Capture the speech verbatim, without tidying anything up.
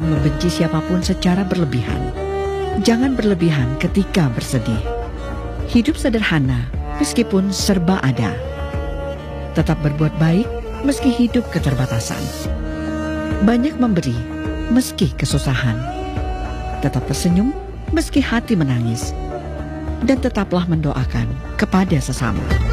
membenci siapapun secara berlebihan. Jangan berlebihan ketika bersedih. Hidup sederhana meskipun serba ada. Tetap berbuat baik meski hidup keterbatasan. Banyak memberi meski kesusahan. Tetap tersenyum meski hati menangis. Dan tetaplah mendoakan kepada sesama.